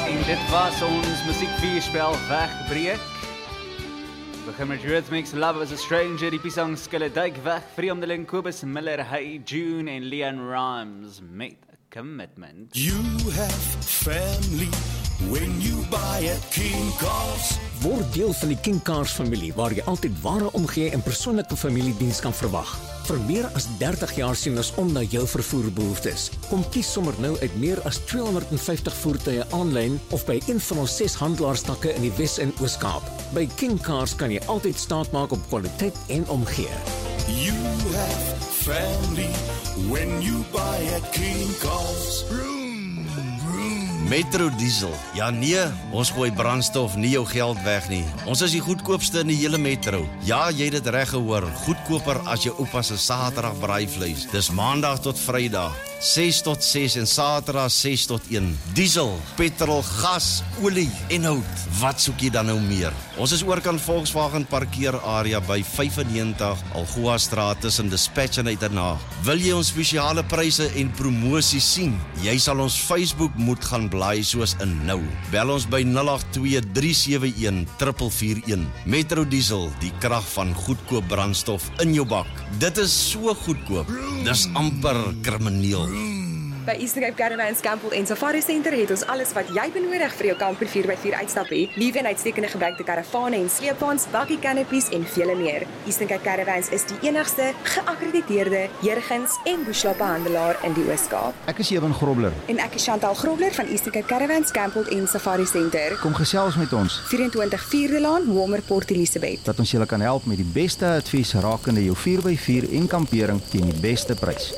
En dit was ons musiekvierspel Wegbreek. Begin met Rhythmics, Love is a Stranger, die pisang Skille Duik Weg, Vreemdeling, Kobus Miller, Hey June en Leon Rhymes met Commitment. You have family when you buy at King Cars. Word deel van die King Cars familie, waar jy altyd ware omgee en persoonlike familiediens kan verwag. Vir meer as 30 jaar sien ons om na jou vervoerbehoeftes. Kom kies sommer nou uit meer as 250 voertuie aanlyn of by een van ons 6 handelaarstakke in die Wes- en Oos-Kaap. By King Cars kan jy altyd staat maak op kwaliteit en omgee. You have family when you buy at King Cars. Metro Diesel. Ja nee, ons gooi brandstof nie jou geld weg nie. Ons is die goedkoopste in die hele metro. Ja, jy het dit reg gehoor. Goedkoper as jou oupa se Saterdag braaivleis. Dis Maandag tot Vrydag, 6 tot 6 en Saterdag 6 tot 1. Diesel, petrol, gas, olie en hout. Wat soek jy dan nou meer? Ons is oorkant Volkswagen parkeerarea by 95 Algoa Straat tussen Dispatch en Uiternaag. Wil jy ons spesiale pryse en promosies sien? Jy sal ons Facebook moet gaan blaai soos in nou. Bel ons by 082-371-441. Metro Diesel, die krag van goedkoop brandstof in jou bak. Dit is so goedkoop. Dis amper krimineel. By Eastern Cape Caravans, Campbell en Safari Center het ons alles wat jy benodig vir jou kamper 4x4 uitstap hê. Liewe en uitstekende gebruikte karavane en sleepwaens, bakkie canopies en vele meer. Eastern Cape Caravans is die enigste geakkrediteerde Jurgens en Bushla handelaar in die Oos-Kaap. Ek is Ewan Grobler. En ek is Chantal Grobler van Eastern Cape Caravans, Campbell en Safari Center. Kom gesels met ons. 24 Vierde Laan, Homer, Port Elizabeth. Dat ons julle kan help met die beste advies rakende jou 4x4 en kampering teen die beste prys.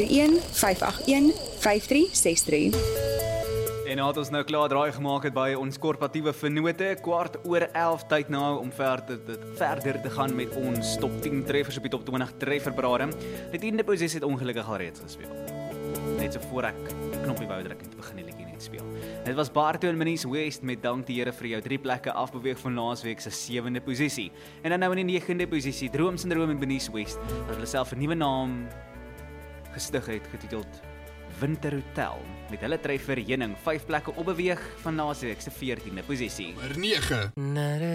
041-581-5363. En nou het ons nou klaar draai gemaak het by ons korporatiewe vennote, 11:15 tyd nou om verder te gaan met ons top 10 treffers op die top 20 trefferparade. Die 10de posisie het ongelukkig al reeds gespeel. Net so voor ek die knoppie wou druk en te begin die liedjie net speel. Dit was Bartow en Minis West met Dank die Here vir jou 3 plekke afbeweeg van laasweek se 7de posisie. En dan nou in die 9de posisie, Droom Syndroom en Minis West, wat hulle self 'n nuwe naam gestig het, getiteld Winter Hotel, met hulle treffer Heuning 5 plekke opbeweeg van laasweek se 14de posisie. Maar 9.